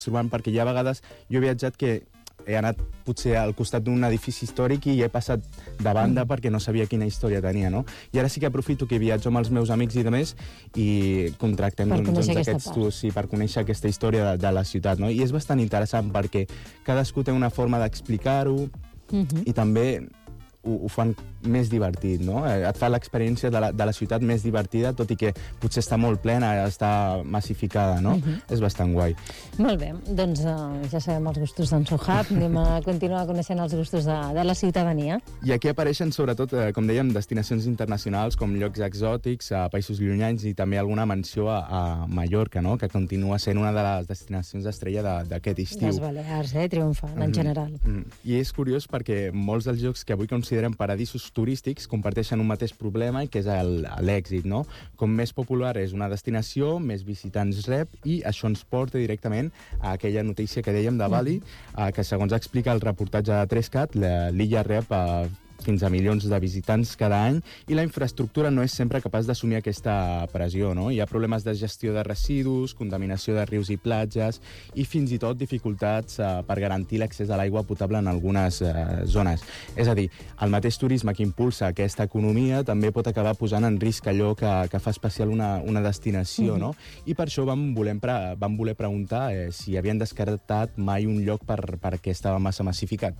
urbans, perquè hi ha vegades jo he viatjat que he anat potser al costat d'un edifici històric i he passat de banda perquè no sabia quina història tenia, no? I ara sí que aprofito que viatjo amb els meus amics i demés i contractem aquests tours per conèixer aquesta història de la ciutat, no? I és bastant interessant perquè cadascú té una forma d'explicar-ho i també ho fan més divertit, no? Et fa l'experiència de la ciutat més divertida, tot i que potser està molt plena, està massificada, no? És bastant guai. Molt bé, doncs ja sabem els gustos d'en Sohab, anem a continuar coneixent els gustos de la ciutadania. I aquí apareixen sobretot, com dèiem, destinacions internacionals com llocs exòtics, a països llunyanys i també alguna menció a Mallorca, no? Que continua sent una de les destinacions estrella d'aquest estiu. Les Balears, triomfant, en general. I és curiós perquè molts dels llocs que avui consideren paradisos turístics comparteixen un mateix problema, que és l'èxit, no? Com més popular és una destinació, més visitants rep, i això ens porta directament a aquella notícia que dèiem de Bali, que segons explica el reportatge de 3CAT, l'illa rep fins a milions de visitants cada any i la infraestructura no és sempre capaç d'assumir aquesta pressió, no? Hi ha problemes de gestió de residus, contaminació de rius i platges i fins i tot dificultats per garantir l'accés a l'aigua potable en algunes zones. És a dir, el mateix turisme que impulsa aquesta economia també pot acabar posant en risc allò que fa especial una destinació, no? I per això vam voler preguntar si havien descartat mai un lloc perquè estava massa massificat.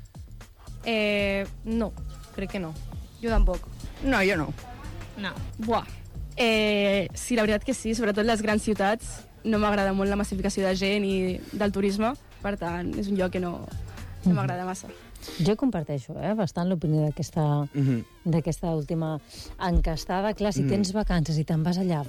No, crec que no. Jo tampoc. No, jo no. No. Buah. Sí, la veritat que sí, sobretot les grans ciutats. No m'agrada molt la massificació de gent i del turisme, per tant, és un lloc que no m'agrada massa. Jo comparteixo bastant l'opinió d'aquesta última encastada. Clar, si tens vacances i te'n vas allà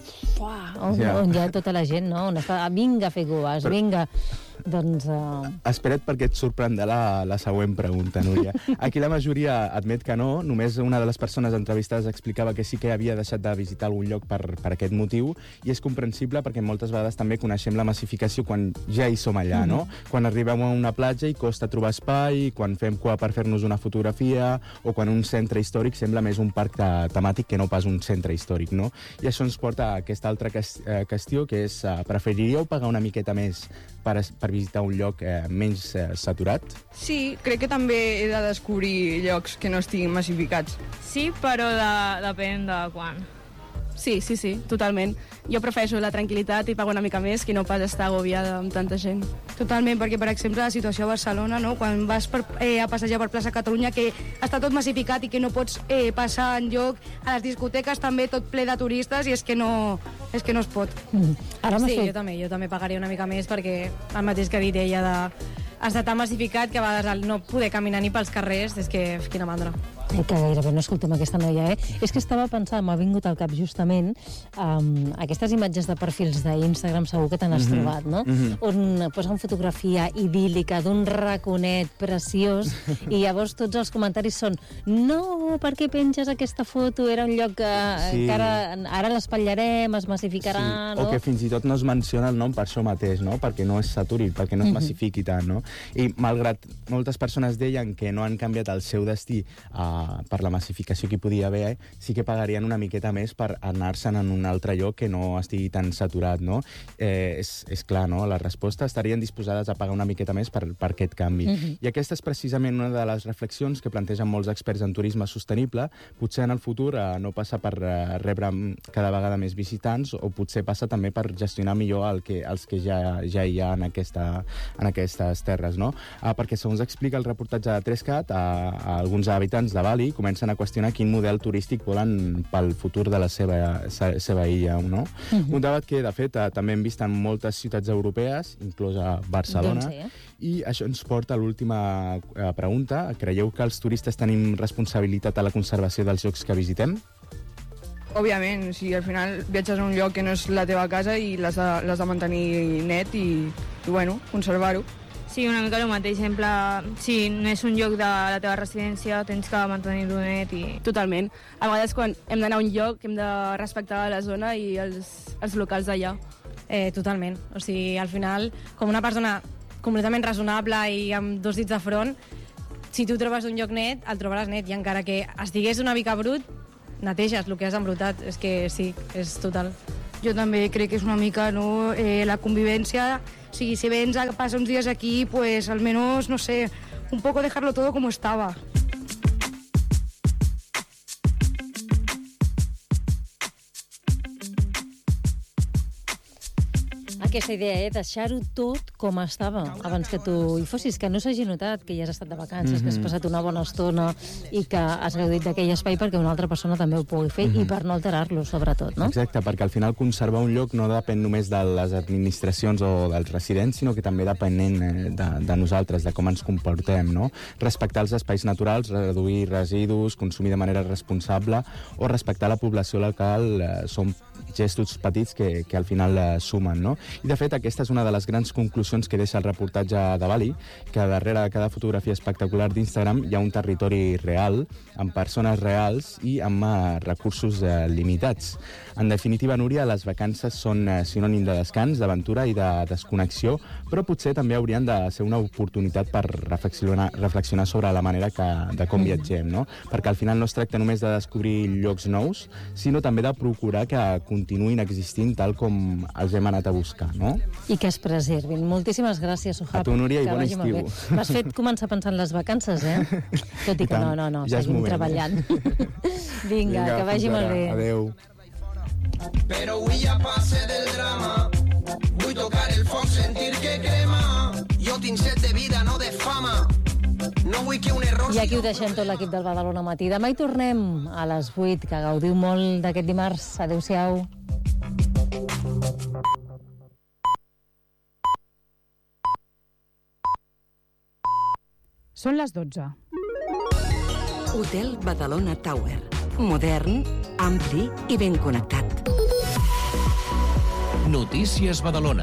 on hi ha tota la gent, no? On està, vinga a fer cues, vinga... Doncs... Espera't perquè et sorprendrà la següent pregunta, Núria. Aquí la majoria admet que no, només una de les persones entrevistades explicava que sí que havia deixat de visitar algun lloc per aquest motiu, i és comprensible perquè moltes vegades també coneixem la massificació quan ja hi som allà, no? Quan arribem a una platja i costa trobar espai, quan fem cua per fer-nos una fotografia, o quan un centre històric sembla més un parc temàtic que no pas un centre històric, no? I això ens porta a aquesta altra qüestió, que és, preferiríeu pagar una miqueta més per visitar un lloc menys saturat? Sí, crec que també he de descobrir llocs que no estiguin massificats. Sí, però depèn de quan. Sí, totalment. Jo prefereixo la tranquil·litat i pago una mica més que no pas estar agobiada amb tanta gent. Totalment, perquè, per exemple, la situació a Barcelona, no? Quan vas a passejar per plaça Catalunya, que està tot massificat i que no pots passar enlloc, a les discoteques també tot ple de turistes, i és que no es pot. Sí, jo també pagaria una mica més, perquè el mateix que ha dit ella està tan massificat que a vegades no poder caminar ni pels carrers, és que quina mandra. Que gairebé no escoltem aquesta noia, És que estava pensant, m'ha vingut al cap justament aquestes imatges de perfils d'Instagram, segur que te n'has trobat, no? On posen fotografia idíl·lica d'un raconet preciós i llavors tots els comentaris són no, per què penges aquesta foto? Era un lloc que ara l'espatllarem, es massificarà, no? O que fins i tot no es menciona el nom per això mateix, no? Perquè no es saturi, perquè no es massifiqui tant, no? I malgrat moltes persones deien que no han canviat el seu destí per la massificació que hi podia haver, sí que pagarien una miqueta més per anar-se'n en un altre lloc que no estigui tan saturat, no? És clar, no? La resposta, estarien disposades a pagar una miqueta més per aquest canvi. I aquesta és precisament una de les reflexions que plantegen molts experts en turisme sostenible. Potser en el futur no passa per rebre cada vegada més visitants, o potser passa també per gestionar millor els que ja hi ha en aquestes terres, no? Perquè, segons explica el reportatge de 3CAT, alguns habitants de Bali comencen a qüestionar quin model turístic volen pel futur de la seva illa, no? Un debat que, de fet, també hem vist en moltes ciutats europees, inclosa Barcelona, i això ens porta a l'última pregunta. Creieu que els turistes tenim responsabilitat a la conservació dels llocs que visitem? Òbviament, si al final viatges a un lloc que no és la teva casa i l'has de mantenir net i bueno, conservar-ho. Sí, una mica el mateix. Si no és un lloc de la teva residència, tens que mantenir-ho net i... Totalment. A vegades, quan hem d'anar a un lloc, hem de respectar la zona i els locals d'allà. Totalment. O sigui, al final, com una persona completament raonable i amb dos dits de front, si tu trobes un lloc net, el trobaràs net, i encara que estigués una mica brut, neteges el que has embrutat. És que sí, és total. Jo també crec que és una mica, no, la convivència. O sigui, si vens a passar uns dies aquí, pues al menos, no sé, un poco dejarlo todo como estaba. Aquesta idea, deixar-ho tot com estava abans que tu hi fossis, que no s'hagi notat que hi has estat de vacances, que has passat una bona estona i que has gaudit d'aquell espai perquè una altra persona també ho pugui fer i per no alterar-lo, sobretot, no? Exacte, perquè al final conservar un lloc no depèn només de les administracions o dels residents, sinó que també depenent de nosaltres, de com ens comportem, no? Respectar els espais naturals, reduir residus, consumir de manera responsable o respectar la població local són gestos petits que al final sumen, no? I, de fet, aquesta és una de les grans conclusions que deixa el reportatge de Bali, que darrere de cada fotografia espectacular d'Instagram hi ha un territori real, amb persones reals i amb recursos limitats. En definitiva, Núria, les vacances són sinònim de descans, d'aventura i de desconnexió, però potser també haurien de ser una oportunitat per reflexionar sobre la manera de com viatgem, no? Perquè al final no es tracta només de descobrir llocs nous, sinó també de procurar que continuïn existint tal com els hem anat a buscar, no? I que es preservin. Moltíssimes gràcies, Sohab. A tu, Núria, i bon estiu. M'has fet començar a pensar en les vacances, Tot i que no, ja seguim treballant. Vinga, que vagi molt bé. Adéu. Pero avui ja passe del drama. Vull tocar el foc, sentir que crema. Jo tinc set de vida, no de fama. No vull que un error... I aquí ho deixem tot l'equip del Badalona Matí. Demà hi tornem a les 8. Que gaudiu molt d'aquest dimarts. Adéu-siau. Són les 12. Hotel Badalona Tower. Modern, ampli i ben connectat. Notícies Badalona.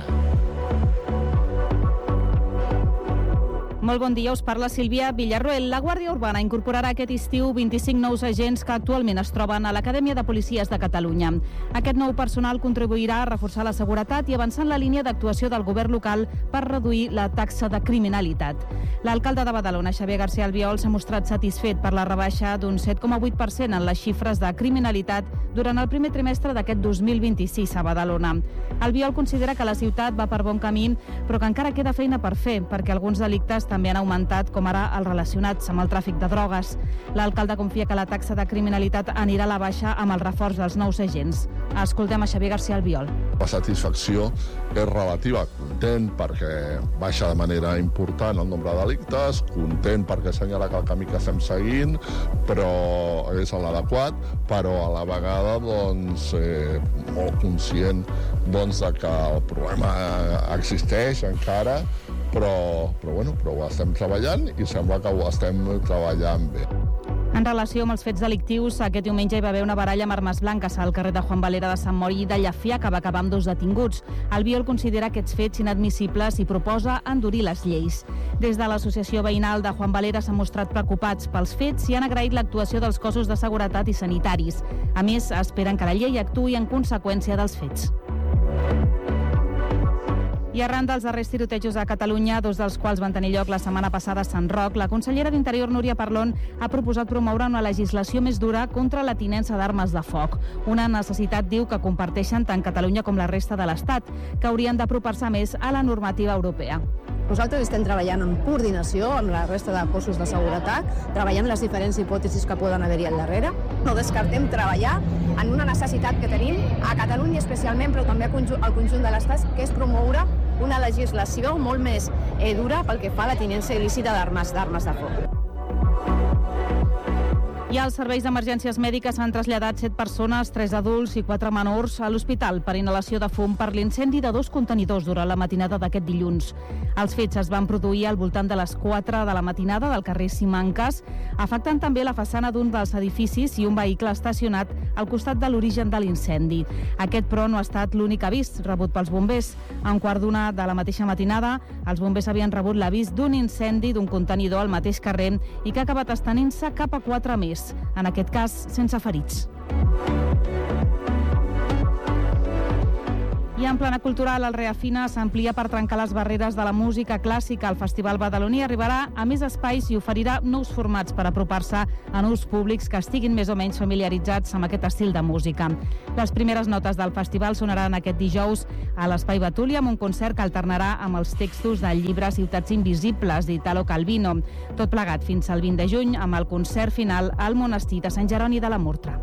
Molt bon dia, us parla Sílvia Villarroel. La Guàrdia Urbana incorporarà aquest estiu 25 nous agents que actualment es troben a l'Acadèmia de Policies de Catalunya. Aquest nou personal contribuirà a reforçar la seguretat i avançar en la línia d'actuació del govern local per reduir la taxa de criminalitat. L'alcalde de Badalona, Xavier García Albiol, s'ha mostrat satisfet per la rebaixa d'un 7,8% en les xifres de criminalitat durant el primer trimestre d'aquest 2026 a Badalona. Albiol considera que la ciutat va per bon camí, però que encara queda feina per fer, perquè alguns delictes també han augmentat, com ara els relacionats amb el tràfic de drogues. L'alcalde confia que la taxa de criminalitat anirà a la baixa amb el reforç dels nous agents. Escoltem a Xavier García Albiol. La satisfacció és relativa. Content perquè baixa de manera important el nombre de delictes, content perquè assenyala que el camí que estem seguint però és l'adequat, però a la vegada molt conscient de que el problema existeix encara, però ho estem treballant i sembla que ho estem treballant bé. En relació amb els fets delictius, aquest diumenge hi va haver una baralla amb armes blanques al carrer de Juan Valera de Sant Mori de Llafià, que va acabar amb 2 detinguts. Albiol considera aquests fets inadmissibles i proposa endurir les lleis. Des de l'associació veïnal de Juan Valera s'han mostrat preocupats pels fets i han agraït l'actuació dels cossos de seguretat i sanitaris. A més, esperen que la llei actuï en conseqüència dels fets. I arran dels darrers tirotejos a Catalunya, 2 dels quals van tenir lloc la setmana passada a Sant Roc, la consellera d'Interior, Núria Parlon, ha proposat promoure una legislació més dura contra la tinença d'armes de foc. Una necessitat, diu, que comparteixen tant Catalunya com la resta de l'Estat, que haurien d'apropar-se més a la normativa europea. Nosaltres estem treballant en coordinació amb la resta de cossos de seguretat, treballant les diferents hipòtesis que poden haver-hi al darrere. No descartem treballar en una necessitat que tenim a Catalunya especialment, però també al conjunt de l'Estat, que és promoure una legislació molt més dura pel que fa a la tinença il·lícita d'armes de foc. I als serveis d'emergències mèdiques han traslladat 7 persones, 3 adults i 4 menors, a l'hospital per inhalació de fum per l'incendi de 2 contenidors durant la matinada d'aquest dilluns. Els fets es van produir al voltant de les 4 de la matinada del carrer Simancas, afectant també la façana d'un dels edificis i un vehicle estacionat al costat de l'origen de l'incendi. Aquest, però, no ha estat l'únic avís rebut pels bombers. A 1:15 de la mateixa matinada, els bombers havien rebut l'avís d'un incendi d'un contenidor al mateix carrer i que ha acabat estenent-se cap a 4 més. En aquest cas, sense ferits. I en plana cultural, el Reafina s'amplia per trencar les barreres de la música clàssica. El Festival Badaloní arribarà a més espais i oferirà nous formats per apropar-se a nous públics que estiguin més o menys familiaritzats amb aquest estil de música. Les primeres notes del festival sonaran aquest dijous a l'Espai Betúlia amb un concert que alternarà amb els textos del llibre Ciutats Invisibles d'Italo Calvino. Tot plegat fins al 20 de juny amb el concert final al monestir de Sant Jeroni de la Murtra.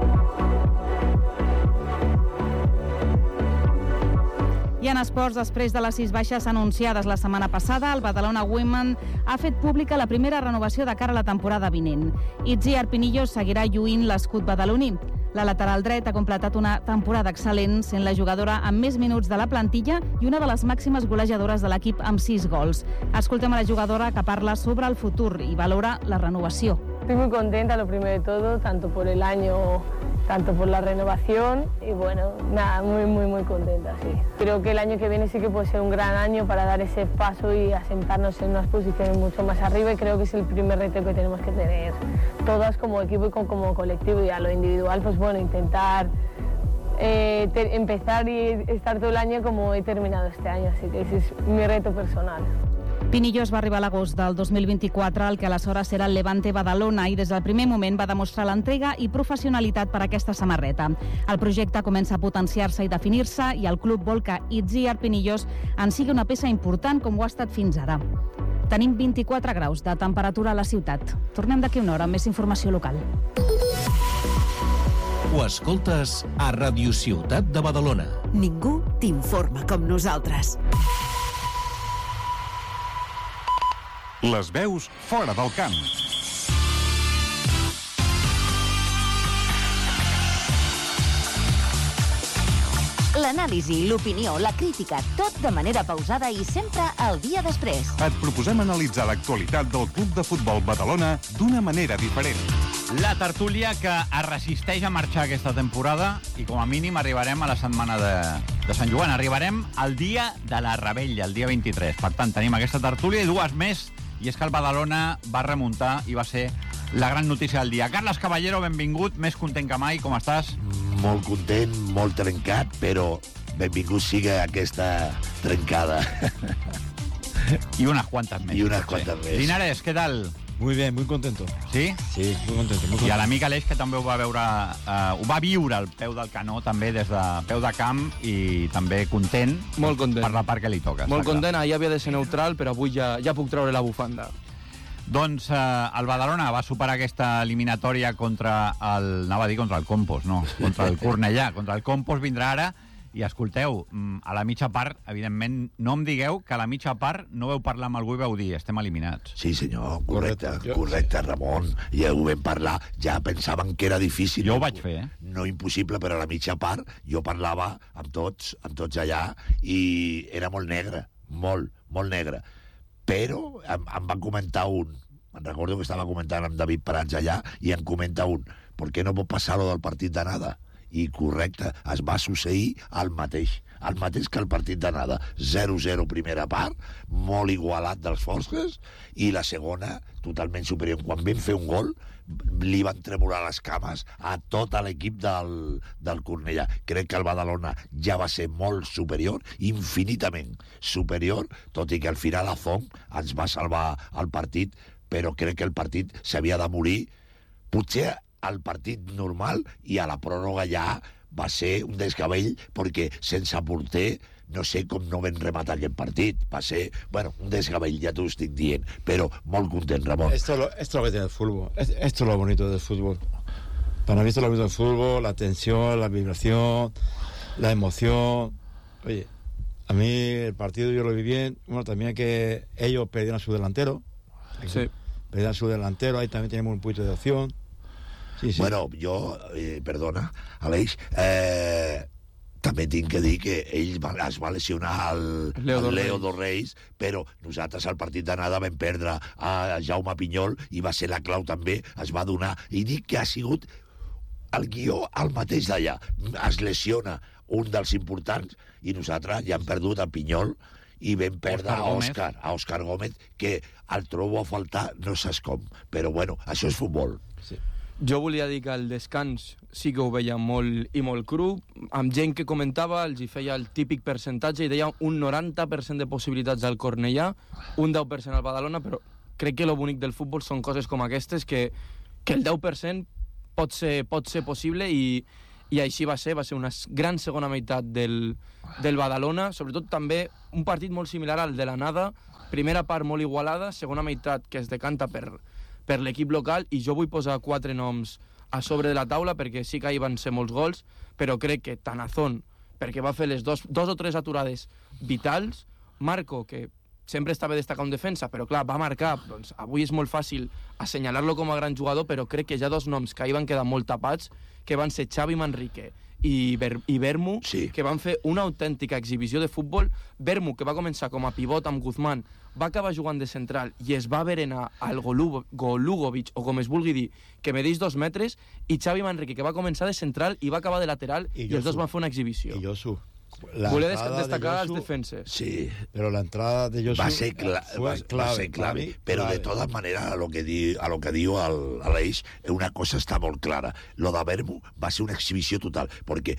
I en esports, després de les 6 baixes anunciades la setmana passada, el Badalona Women ha fet pública la primera renovació de cara a la temporada vinent. Itziar Pinillos seguirà lluint l'escut badaloní. La lateral dret ha completat una temporada excel·lent, sent la jugadora amb més minuts de la plantilla i una de les màximes golejadores de l'equip amb 6 gols. Escoltem a la jugadora que parla sobre el futur i valora la renovació. Estoy muy contenta, lo primero de todo, tanto por el año, tanto por la renovación y bueno, nada, muy contenta, sí. Creo que el año que viene sí que puede ser un gran año para dar ese paso y asentarnos en unas posiciones mucho más arriba y creo que es el primer reto que tenemos que tener todas como equipo y como colectivo y a lo individual, pues bueno, intentar empezar y estar todo el año como he terminado este año, así que ese es mi reto personal. Pinillos va arribar a l'agost del 2024, el que aleshores era el Levante Badalona, i des del primer moment va demostrar l'entrega i professionalitat per a aquesta samarreta. El projecte comença a potenciar-se i definir-se i el club vol que Itziar Pinillos en sigui una peça important com ho ha estat fins ara. Tenim 24 graus de temperatura a la ciutat. Tornem d'aquí una hora amb més informació local. Ho escoltes a Radio Ciutat de Badalona. Ningú t'informa com nosaltres. Les veus fora del camp. L'anàlisi, l'opinió, la crítica, tot de manera pausada i sempre al dia després. Et proposem analitzar l'actualitat del Club de Futbol Badalona d'una manera diferent. La tertúlia que es resisteix a marxar aquesta temporada i com a mínim arribarem a la setmana de Sant Joan. Arribarem al dia de la Rebella, el dia 23. Per tant, tenim aquesta tertúlia i dues més. I és que el Badalona va remuntar i va ser la gran notícia del dia. Carles Caballero, benvingut, més content que mai, com estàs? Molt content, molt trencat, però benvingut sigui aquesta trencada. Y unas cuantas més. Y unas cuantas més. Linares, ¿qué tal? Muy bien, muy contento. Sí? Sí, muy contento. Muy contento. I a l'amic Aleix, que també ho va veure, ho va viure al peu del canó, també des de peu de camp, i també content, molt content per la part que li toca. Molt content, ahir havia de ser neutral, però avui ja puc treure la bufanda. Doncs el Badalona va superar aquesta eliminatòria contra el Compos, no, contra el Cornellà. Contra el Compos vindrà ara. I escolteu, a la mitja part, evidentment, no em digueu que a la mitja part no veu parlar amb algú i veu dir estem eliminats. Sí, senyor, correcte, Ramon. Ja ho vam parlar, ja pensaven que era difícil. Jo ho vaig fer, No impossible, però a la mitja part jo parlava amb tots allà i era molt negre, molt negre. Però em va comentar un, me'n recordo que estava comentant amb David Prats allà, i em comenta un, ¿por qué no pot passar lo del partit d'anada? I correcte, es va succeir el mateix que el partit d'anada. 0-0 primera part, molt igualat dels forces, i la segona totalment superior. Quan vam fer un gol, li van tremolar les cames a tot l'equip del Cornellà. Crec que el Badalona ja va ser molt superior, infinitament superior, tot i que al final Azón ens va salvar el partit, però crec que el partit s'havia de morir. Potser al partit normal, i a la pròrroga ja va ser un desgavell, perquè sense porter no sé com no vam rematar aquest partit. Va ser, un desgavell, ja t'ho estic dient, però molt content, Ramon. Esto es lo que tiene el fútbol. Esto es lo bonito del fútbol. Para mí esto es lo bonito del fútbol, la tensión, la vibración, la emoción. Oye, a mí el partido yo lo vi bien. Bueno, también que ellos perdieron a su delantero. Sí. Perdieron a su delantero, ahí también tenemos un punto de opción. Sí. Bueno, jo, perdona, Aleix, també tinc que dir que ell es va lesionar el Leo dos Reis, però nosaltres al partit d'anada vam perdre a Jaume Pinyol i va ser la clau també, es va donar. I dic que ha sigut el guió el mateix d'allà. Es lesiona un dels importants i nosaltres ja hem perdut a Pinyol i vam perdre a Òscar Gómez, que el trobo a faltar no saps com, però això és futbol. Sí. Jo volia dir que al descans sí que ho veia molt i molt cru, amb gent que comentava, els hi feia el típic percentatge i deia un 90% de possibilitats al Cornellà, un 10% al Badalona, però crec que lo bonic del futbol són coses com aquestes, que el 10% pot ser possible i així va ser una gran segona meitat del Badalona, sobretot també un partit molt similar al de l'anada, primera part molt igualada, segona meitat que es decanta per l'equip local, i jo vull posar 4 noms a sobre de la taula perquè sí que ahir van ser molts gols, però crec que Tanazón, perquè va fer les dos o tres aturades vitals, Marco, que sempre estava destacat en defensa, però clar, va marcar, doncs avui és molt fàcil assenyalar-lo com a gran jugador, però crec que hi ha 2 noms que ahir van quedar molt tapats, que van ser Xavi Manrique i Vermu, que van fer una autèntica exhibició de futbol. Vermu, que va començar com a pivot amb Guzmán, va acabar jugant de central i es va berenar al Golugovic, o com es vulgui dir, que medeix 2 metres, i Xavi Manrique, que va començar de central i va acabar de lateral, i els dos van fer una exhibició. I Josu. Volia destacar els defenses. Sí. Pero la entrada de Josu va ser clave, però de todas maneras a lo que diu Aleix, una cosa està molt clara. Lo de Vermu va ser una exhibició total, perquè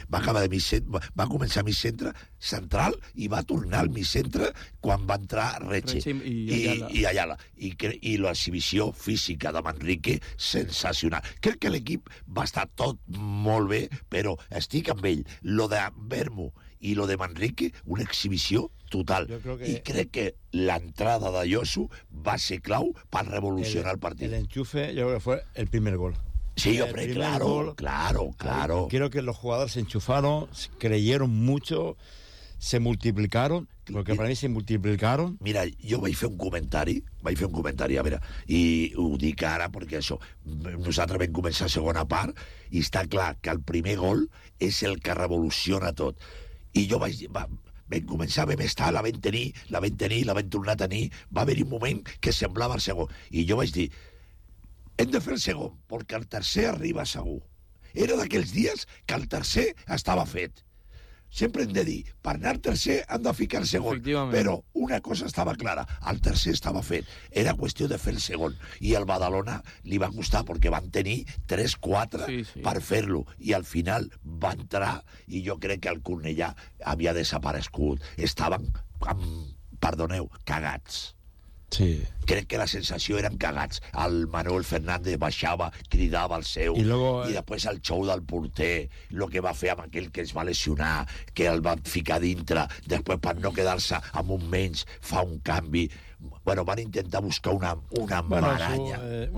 va començar a mig centre central i va tornar al mig centre quan va entrar Reche i Ayala. I l'exhibició física de Manrique, sensacional. Crec que l'equip va estar tot molt bé, però estic amb ell. Lo de Vermu i lo de Manrique, una exhibició total. I crec que l'entrada de Josu va ser clau per revolucionar el partit. El enchufe, yo creo que fue el primer gol. Sí, hombre, claro. Creo que los jugadores se enchufaron, creyeron mucho, se multiplicaron, porque para mí se multiplicaron. Mira, jo vaig fer un comentari, a veure, i ho dic ara perquè això, nosaltres vam començar segona part, i està clar que el primer gol és el que revoluciona tot. I jo vam començar, vam estar, la vam tornar a tenir, va haver-hi un moment que semblava el segon. I jo vaig dir, hem de fer el segon, perquè el tercer arriba segur. Era d'aquells dies que el tercer estava fet. Sempre hem de dir, per anar tercer han de ficar el segon, però una cosa estava clara, el tercer estava fet, era qüestió de fer el segon, i al Badalona li va costar perquè van tenir 3-4 per fer-lo, i al final va entrar, i jo crec que el Cornellà havia desaparegut, estaven, perdoneu, cagats. Sí. Crec que la sensació eren cagats. El Manuel Fernández baixava, cridava el seu, i després el xou del porter, el que va fer amb aquell que es va lesionar, que el van ficar dintre, després per no quedar-se amb un menys fa un canvi. Bueno, van intentar buscar una maranya.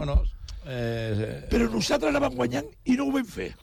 Però nosaltres anàvem guanyant i no ho vam fer.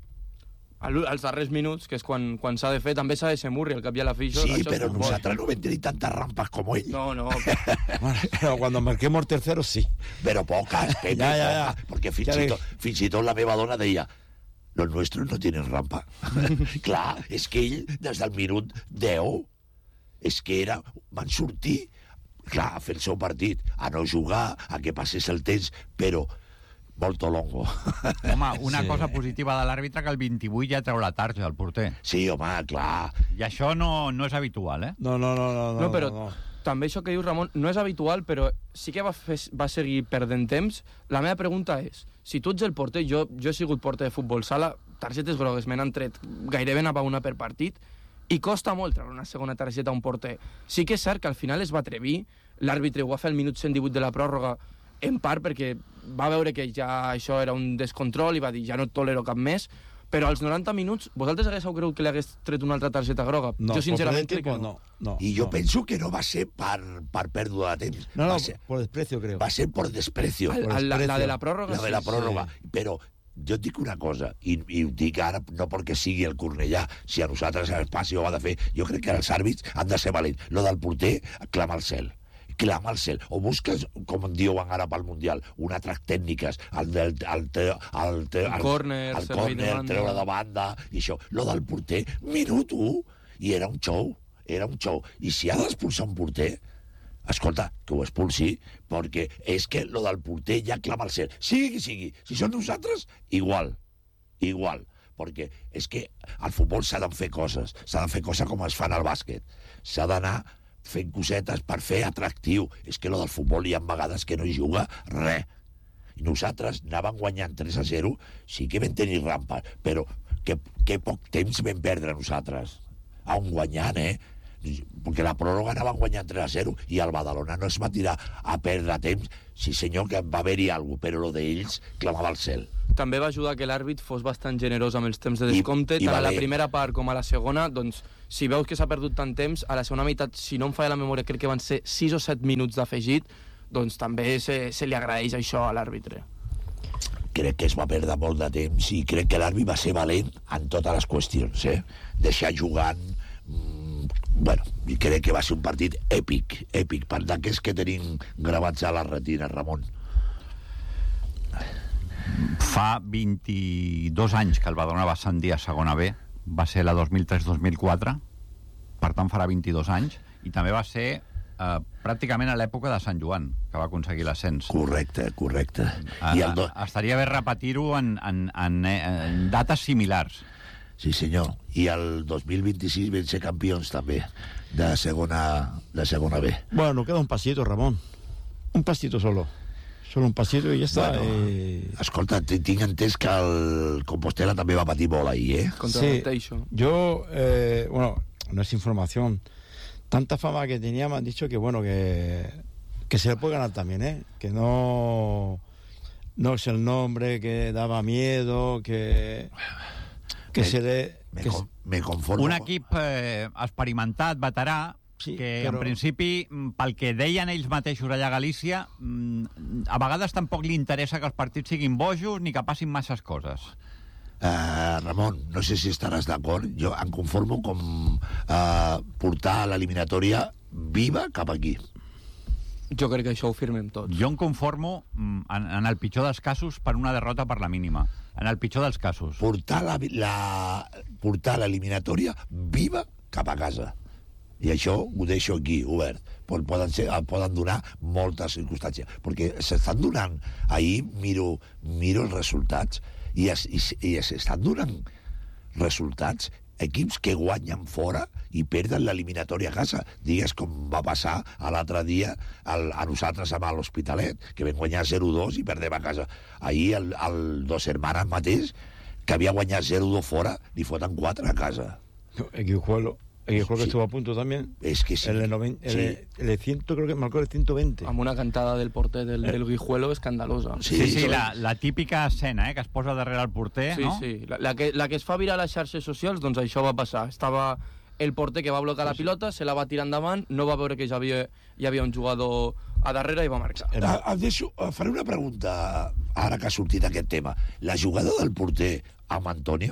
Als darrers minuts, que és quan s'ha de fer, també s'ha de ser Murri, al cap i a la fi. Sí, però nosaltres no vam tenir tantes rampes com ell. No. Pero cuando marquemos tercero, sí. Però poques, Pepe, poques, perquè fins i tot la meva dona deia, los nuestros no tienen rampa. Clar, és que ell, des del minut 10, és que van sortir, clar, a fer el seu partit, a no jugar, a que passés el temps, però molto longo. Home, una cosa positiva de l'àrbitre, que el 28 ja treu la tarja al porter. Sí, home, clar. I això no és habitual, eh? No, però també això que diu Ramon no és habitual, però sí que va seguir perdent temps. La meva pregunta és, si tu ets el porter, jo he sigut porter de futbol sala, targetes grogues me n'han tret gairebé a una per partit, i costa molt treure una segona targeta a un porter. Sí que és cert que al final es va atrevir, l'àrbitre ho va fer al minut 118 de la pròrroga, en part perquè va veure que ja això era un descontrol i va dir, ja no et tolero cap més, però als 90 minuts, vosaltres haguéssiu cregut que li hagués tret una altra targeta groga? No, jo sincerament crec que no. I jo penso que no va ser per pèrdua de temps. No, por desprecio, creo. Va ser por desprecio. La de la pròrroga, La de la pròrroga. Però jo et dic una cosa, i ho dic ara no perquè sigui el Cornellà, si a nosaltres l'espai ho ha de fer, jo crec que els àrbits han de ser valents. Lo del porter, clama al cel. O busques, com diuen ara pel Mundial, un altres tècniques, el córner, treure de banda, i això. Lo del porter, minut 1, i era un show. I si ha d'expulsar un porter, escolta, que ho expulsi, perquè és que lo del porter ja clama al cel. Sigui qui sigui, si són nosaltres, igual, perquè és que al futbol s'ha de fer coses com es fan al bàsquet, s'ha d'anar fent cosetes per fer atractiu. És que lo del futbol hi ha vegades que no hi juga res. I nosaltres anàvem guanyant 3-0, sí que vam tenir rampes, però que poc temps vam perdre nosaltres. A un guanyant, perquè la pròrroga anàvem guanyant 3-0 i el Badalona no es va tirar a perdre temps. Sí, senyor, que va haver-hi alguna cosa, però lo d'ells clamava al cel. També va ajudar que l'àrbit fos bastant generós amb els temps de descompte, tant a la primera part com a la segona. Doncs, si veus que s'ha perdut tant temps, a la segona meitat, si no em falla la memòria, crec que van ser 6 o 7 minuts d'afegit, doncs també se li agraeix això a l'àrbitre. Crec que es va perdre molt de temps i crec que l'àrbit va ser valent en totes les qüestions, deixar jugant. Bueno, i crec que va ser un partit èpic, per d'aquests que tenim gravats a la retina, Ramon. Fa 22 anys que el Badalona va ascendir a segona B, va ser la 2003-2004, per tant farà 22 anys, i també va ser pràcticament a l'època de Sant Joan, que va aconseguir l'ascens. Correcte. Estaria bé repetir-ho en dates similars. Sí, senyor. I el 2026 vam ser campions també de segona B. Bueno, queda un pasito, Ramon. Un pasito solo un pasito i ja està. Bueno, escolta, tinc entès que el Compostela també va patir molt ahir, Sí, yo, bueno, no es información. Tanta fama que tenía, me han dicho que, bueno, que se le puede ganar también, que no es el nombre, que daba miedo, que se le... Me conformo. Un equip experimentat, veterà, sí, que però... en principi, pel que deien ells mateixos allà a Galícia, a vegades tampoc li interessa que els partits siguin bojos ni que passin masses coses. Ramon, no sé si estaràs d'acord, jo em conformo com portar l'eliminatòria viva cap aquí. Jo crec que això ho firmem tots. Jo em conformo, en el pitjor dels casos, per una derrota per la mínima. En el pitjor dels casos. Portar l'eliminatòria viva cap a casa. I això ho deixo aquí, obert. Poden donar moltes circumstàncies. Perquè s'estan donant... Ahir miro els resultats i s'estan donant resultats equips que guanyen fora i perden l'eliminatòria a casa. Digues com va passar l'altre dia a nosaltres amb l'Hospitalet, que vam guanyar 0-2 i perdem a casa. Ahir el Dos Hermanas mateix, que havia guanyat 0-2 fora, li foten 4 a casa. Guijuelo que estuvo a punto también. Es que sí. El 100, creo que marcó el 120. Amb una cantada del porter del Guijuelo escandalosa. Sí, la típica escena, que es posa darrere el porter, no? Sí. La que es fa viral a les xarxes socials, doncs això va passar. Estava el porter que va blocar la pilota, se la va tirar endavant, no va veure que hi havia un jugador a darrere i va marcar. Faré una pregunta, ara que ha sortit aquest tema. La jugada del porter amb Antonio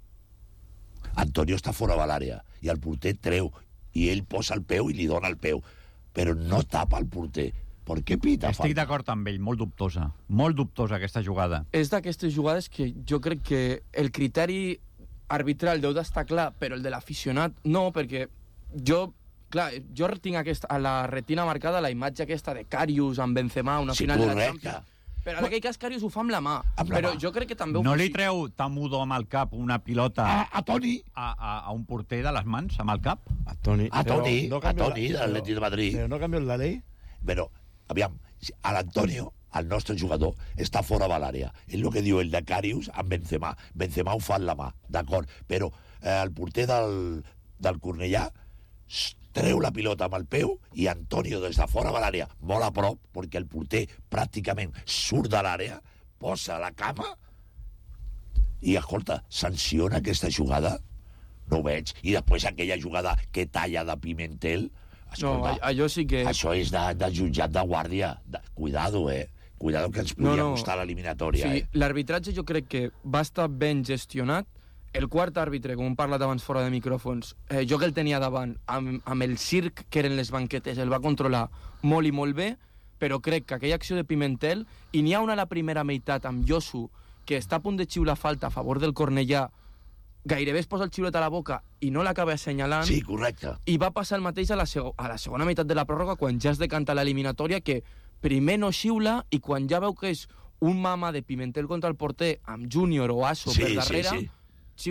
està fora de l'àrea i el porter treu i ell posa el peu i li dona el peu, però no tapa el porter. Per què pita? Estic d'acord amb ell, molt dubtosa aquesta jugada. És d'aquestes jugades que jo crec que el criteri arbitral deu d'estar clar, però el de l'aficionat no, perquè jo tinc a la retina marcada la imatge aquesta de Karius amb Benzema, una final de la Champions. Però en aquell cas Karius ho fa amb la mà. Però jo crec que també ho no li treu Tamudo amb el cap una pilota a Toni a un porter de les mans amb el cap? A Toni, de l'Atlètic de Madrid. Però no canvia la llei? Però, aviam, l'Antonio, el nostre jugador, està fora de l'àrea. És el que diu el de Karius amb Benzema. Benzema ho fa amb la mà, d'acord. Però el porter del Cornellà treu la pilota amb el peu i Antonio des de fora de l'àrea, molt a prop, perquè el porter pràcticament surt de l'àrea, posa la cama i, escolta, sanciona aquesta jugada. No ho veig. I després aquella jugada que talla de Pimentel, escolta, no, allò sí que... Això és de jutjat de guàrdia. Cuidado, Cuidado que ens podria costar l'eliminatòria. Sí, l'arbitratge jo crec que va estar ben gestionat. El quart àrbitre, com hem parlat abans fora de micròfons, jo que el tenia davant, amb el circ que eren les banquetes, el va controlar molt i molt bé, però crec que aquella acció de Pimentel, i n'hi ha una a la primera meitat amb Josu, que està a punt de xiular falta a favor del Cornellà, gairebé es posa el xiulet a la boca i no l'acaba assenyalant. Sí, correcte. I va passar el mateix a la segona meitat de la pròrroga, quan ja es decanta l'eliminatòria, que primer no xiula i quan ja veu que és un mama de Pimentel contra el porter amb Júnior o Asso per darrere... Sí. Xiula.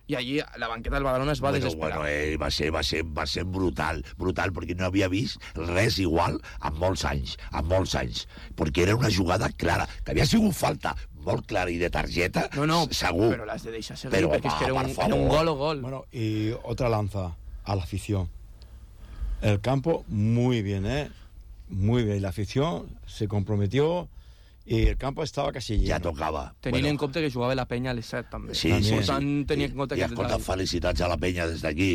i allí la banqueta del Badalona es va desesperar. Va ser brutal, perquè no havia vist res igual en molts anys, perquè era una jugada clara, que havia sigut falta molt clara i de targeta, segur. Però l'has de deixar seguir, perquè és que era un gol o gol. Bueno, y otra lanza a la afición. El campo, muy bien, muy bien. La afición se comprometió i el campo estava quasi lleno. Ja tocava. Tenint en compte que jugava la penya a les 7, també. Sí. Tenia en compte I escolta, felicitats a la penya des d'aquí,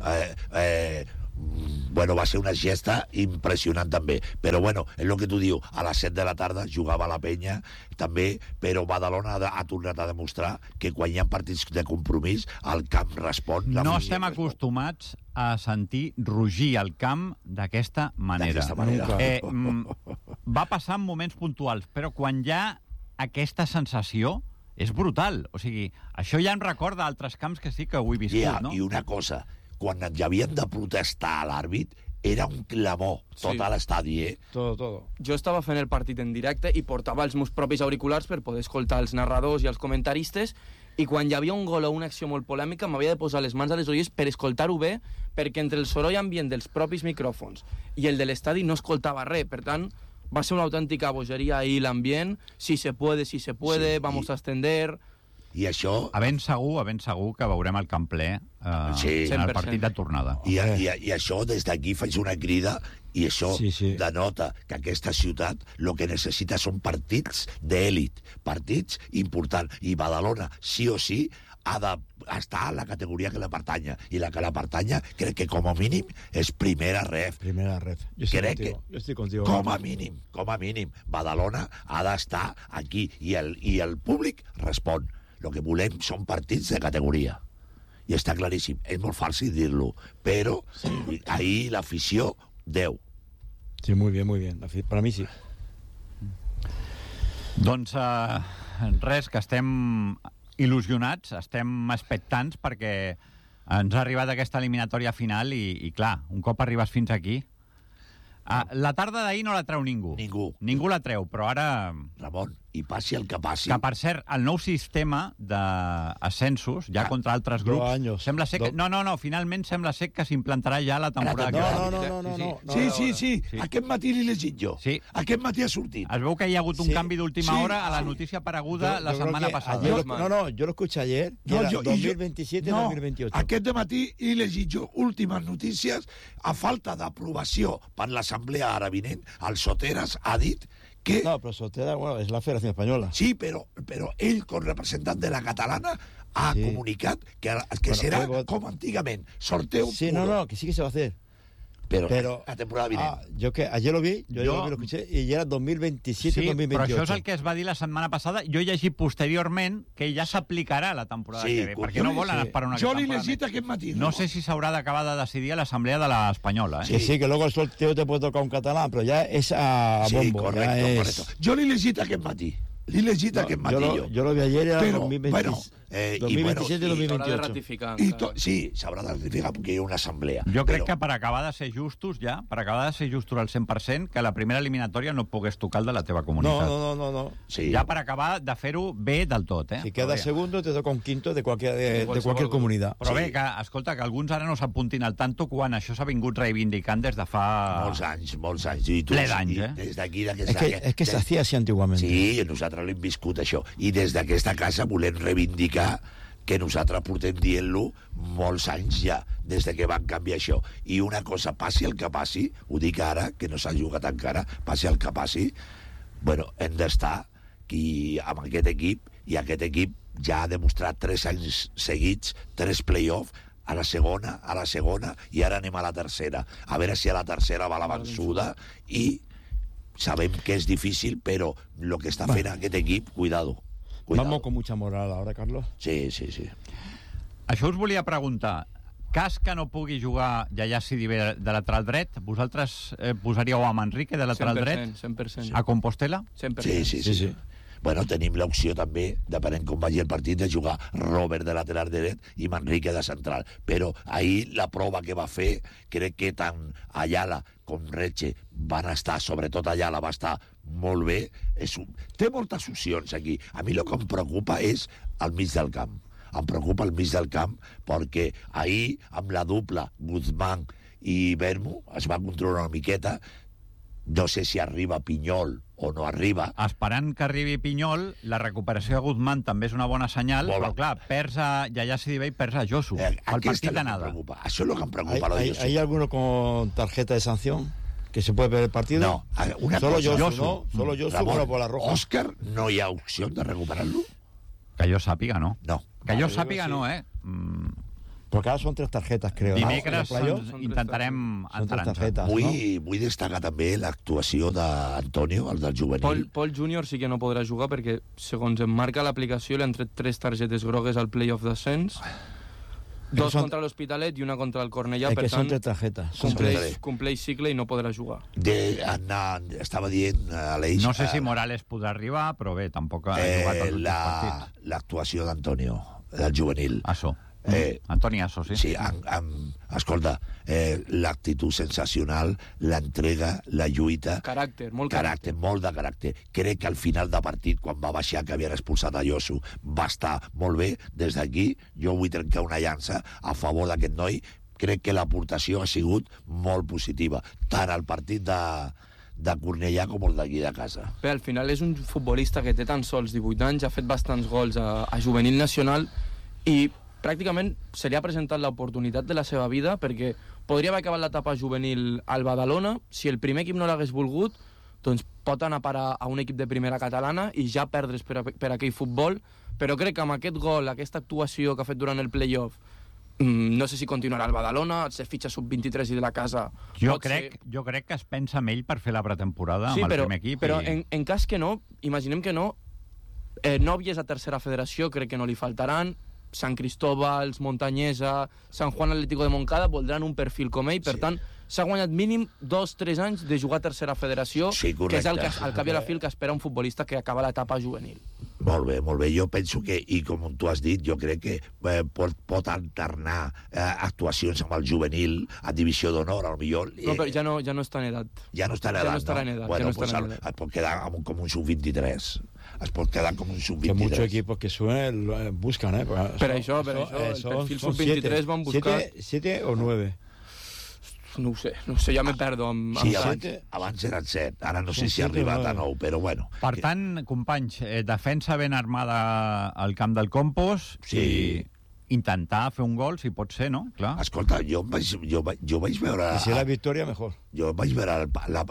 Bueno, va ser una gesta impressionant també, però bueno, és el que tu dius, a les 7 de la tarda jugava la penya també, però Badalona ha tornat a demostrar que quan hi ha partits de compromís el camp respon. No estem acostumats a sentir rugir al camp d'aquesta manera. Va passar en moments puntuals, però quan hi ha aquesta sensació és brutal. O sigui, això ja em recorda altres camps que sí que ho he viscut, no? I una cosa, quan ja havien de protestar a l'àrbit, era un clamor tot a l'estadi, Todo. Jo estava fent el partit en directe i portava els meus propis auriculars per poder escoltar els narradors i els comentaristes, i quan hi havia un gol o una acció molt polèmica m'havia de posar les mans a les orelles per escoltar-ho bé, perquè entre el soroll ambient dels propis micròfons i el de l'estadi no escoltava res. Per tant, va ser una autèntica bogeria ahir l'ambient. Si se puede, vamos a extender... I això... A ben segur que veurem el camp ple en el partit de tornada. I això, des d'aquí faig una crida, i això denota que aquesta ciutat el que necessita són partits d'èlit, partits importants, i Badalona, sí o sí, ha d'estar a la categoria que la pertanya, i la que la pertanya crec que com a mínim és primera ref. Yo estoy contigo. Com a mínim, Badalona ha d'estar aquí, i el públic respon. Lo que volem són partits de categoria. I està claríssim. És molt fàcil dir-lo, però ahir l'afició, 10. Sí, muy bien. Para mí sí. Doncs res, que estem il·lusionats, estem expectants perquè ens ha arribat aquesta eliminatòria final i clar, un cop arribes fins aquí... La tarda d'ahir no la treu ningú. Ningú la treu, però ara... Ramon, i passi el que passi... Que, per cert, el nou sistema d'ascensos, ja contra altres grups... Sembla ser que... No, finalment sembla ser que s'implantarà ja la temporada que ve. Sí. Aquest matí l'he llegit jo. Aquest matí ha sortit. Es veu que hi ha hagut un canvi d'última hora a la notícia apareguda la setmana passada. Yo lo escuché ayer, que era 2027-2028. Aquest dematí he llegit jo últimes notícies, a falta d'aprovació per l'Assemblea ara vinent, el Soteras ha dit que... No, pero Soteras, bueno, es la Federación Española. Sí, però ell, com representant de la catalana, ha comunicat que serà com antigament, sorteo puro. Sí, no, que sí que se va a hacer. Pero la temporada vinent. Yo que ayer lo vi, yo lo escuché, y ya era 2027-2028. Sí, però això és el que es va dir la setmana passada. Jo he llegit posteriorment que ja s'aplicarà la temporada que ve, perquè no volen esperar una temporada. Jo l'he llegit aquest matí. No sé si s'haurà d'acabar de decidir a l'Assemblea de l'Espanyola. Sí, que luego el sorteo te puede tocar un catalán, pero ya es a bombo. Sí, correcto. Jo l'he llegit aquest matí. Yo lo vi ayer, era 2027-2028. Sí, s'haurà de ratificar perquè hi ha una assemblea. Jo crec que per acabar de ser justos al 100%, que la primera eliminatòria no pogués tocar el de la teva comunitat. No. Ja per acabar de fer-ho bé del tot, Si queda segundo, te toca un quinto de cualquier comunitat. Però bé, que, escolta, que alguns ara no s'apuntin al tanto quan això s'ha vingut reivindicant des de fa... Molts anys. Ple d'anys, Des d'aquí... Es que s'hacía así antiguamente. Sí, nosaltres l'hem viscut, això. I des d'aquesta casa volem reivindicar que nosaltres portem dient-lo molts anys ja, des de que van canviar això. I una cosa, passi el que passi, ho dic ara, que no s'ha jugat encara, passi el que passi, bueno, hem d'estar amb aquest equip, i aquest equip ja ha demostrat 3 anys seguits, 3 play-off, a la segona, i ara anem a la tercera. A veure si a la tercera va la vençuda, i sabem que és difícil, però el que està fent aquest equip, cuidado. Vamos con mucha moral ahora, Carlos. Sí. Això us volia preguntar. Cas que no pugui jugar Yaya Sidibe de lateral dret, vosaltres posaríeu a Manrique de lateral dret? 100%. A Compostela? 100%. Sí. Bueno, tenim l'opció també, depenent com vagi el partit, de jugar Robert de lateral dret i Manrique de central. Però ahir la prova que va fer, crec que tant Ayala com Reche van estar, sobretot Ayala va estar molt bé. Té moltes opcions aquí. A mi el que em preocupa és al mig del camp. Em preocupa el mig del camp, perquè ahir, amb la dupla Guzmán i Vermo, es va controlar una miqueta. No sé si arriba Pinyol o no arriba. Esperant que arribi Pinyol, la recuperació de Guzmán també és una bona senyal, però clar, perds a Yaya Sidibe y perds a Josu. El partit de nada. Això és el que em preocupa. ¿Hay alguno con tarjeta de sanción que se puede ver el partido? No. Solo Josu, ¿no? Solo Josu, bueno, por la roja. Òscar, no hi ha opció de recuperar-lo? Que jo sàpiga, no. No. Que jo sàpiga, no, Porque ahora son 3 tarjetas, creo. Dimecres intentarem entrar-nos. Vull destacar també l'actuació d'Antonio, el del juvenil. Paul Júnior sí que no podrà jugar perquè, segons em marca l'aplicació, li han tret 3 targetes grogues al playoff d'ascens, 2 contra l'Hospitalet i una contra el Cornellà, per tant, són 3 tarjetes. compleix cicle i no podrà jugar. Estava dient Aleix... No sé si Morales podrà arribar, però bé, tampoc ha jugat els últims partits. L'actuació d'Antonio, del juvenil. Asso. Antoni Asso, sí. Sí, escolta, l'actitud sensacional, l'entrega, la lluita... Caràcter, molt de caràcter. Crec que al final de partit, quan va baixar, que havien expulsat a Josu, va estar molt bé. Des d'aquí, jo vull trencar una llança a favor d'aquest noi. Crec que l'aportació ha sigut molt positiva, tant al partit de Cornellà com el d'aquí de casa. Bé, al final és un futbolista que té tan sols 18 anys, ha fet bastants gols a juvenil nacional i pràcticament se li ha presentat l'oportunitat de la seva vida, perquè podria haver acabat l'etapa juvenil al Badalona. Si el primer equip no l'hagués volgut, doncs pot anar a parar a un equip de primera catalana i ja perdre's per aquell futbol, però crec que amb aquest gol, aquesta actuació que ha fet durant el playoff, no sé si continuarà al Badalona, se fitxa sub-23 i de la casa... Jo crec que es pensa en ell per fer la pretemporada amb el primer equip. Però en cas que no, imaginem que no, nòvies a tercera federació crec que no li faltaran, Sant Cristóbal, Montanyesa, Sant Juan Atlético de Montcada voldran un perfil com ell, per tant, s'ha guanyat mínim 2-3 anys de jugar a tercera federació, que és el cap i a la fi que espera un futbolista que acaba l'etapa juvenil. Molt bé, molt bé. Jo penso que, i com tu has dit, jo crec que pot alternar actuacions amb el juvenil a divisió d'honor, al millor. No, però ja no està en edat. Ja no està en edat, no? Bueno, pues es pot quedar com un sub-23. Es pot quedar com un sub-23. Que muchos equipos que suben buscan, Per això, el perfil sub-23 van buscar... 7 o 9? No ho sé, ja me perdo. Sí, abans eren 7, ara no sé si ha arribat a 9, però bueno. Per tant, companys, defensa ben armada al camp del Compost i intentar fer un gol, si pot ser, no? Clar. Escolta, jo vaig veure... Si és la victòria, mejor. Jo vaig veure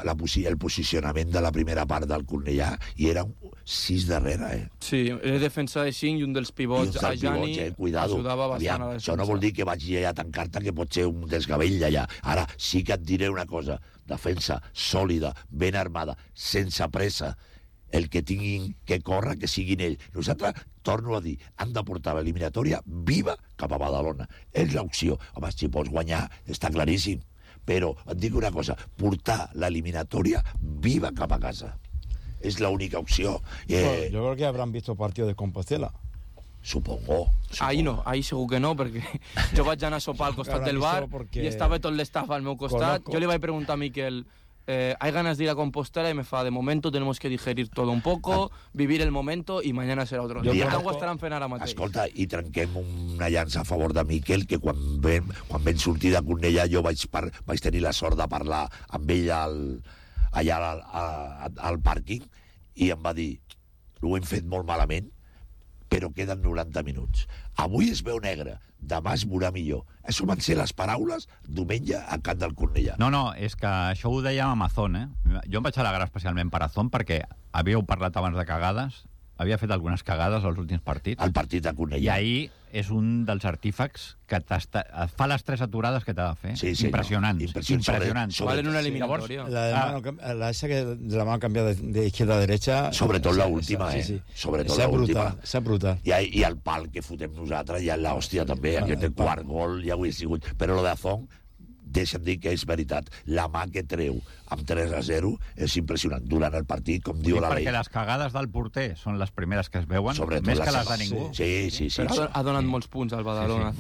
el posicionament de la primera part del Cornellà i era 6 darrere, Sí, era defensa de 5 i un dels pivots, a Jani, ajudava bastant a la defensa. Això no vol dir que vagi allà a tancar-te, que pot ser un desgavell d'allà. Ara, sí que et diré una cosa. Defensa sòlida, ben armada, sense pressa. El que tinguin que córrer, que siguin ells. Nosaltres, torno a dir, han de portar l'eliminatòria viva cap a Badalona. És l'opció. Home, si pots guanyar, està claríssim. Però et dic una cosa, portar l'eliminatòria viva cap a casa. És l'única opció. Yo creo que habrán visto partido de Compostela. Supongo. Ahir no, ahir segur que no, perquè jo vaig anar a sopar al costat del bar i estava tot l'estaf al meu costat. Jo li vaig preguntar a Miquel, hay ganas de ir a Compostela, y me fa, de momento tenemos que digerir todo un poco, vivir el momento y mañana será otro día. Ho estaran fent ara mateix. Escolta, i trenquem una llança a favor de Miquel, que quan vam sortir de Cornellà jo vaig tenir la sort de parlar amb ell allà al pàrquing i em va dir, ho hem fet molt malament, però queden 90 minuts. Avui es veu negre, demà es veurà millor. Això van ser les paraules diumenge al camp del Cornellà. No, és que això ho dèiem a Amazon, Jo em vaig alegrar especialment per Azón perquè havíeu parlat abans de cagades, havia fet algunes cagades als últims partits. El partit de Cornellà. I ahí és un dels artífecs que fa les 3 aturades que t'ha de fer. Sí, impressionant. Impressionant. Valen una eliminatoria. La esa que de la mano cambia de izquierda a derecha... Sobretot la última, Sobretot la última. Esa brutal. I el pal que fotem nosaltres, ja l'hòstia també, aquest quart gol ja ho he sigut. Però lo de Azón, deixa'm dir que és veritat. La mà que treu amb 3-0 és impressionant. Durant el partit, com diu la Lei. Perquè les cagades del porter són les primeres que es veuen, més que les de ningú. Sí. Però ha donat molts punts al Badalona.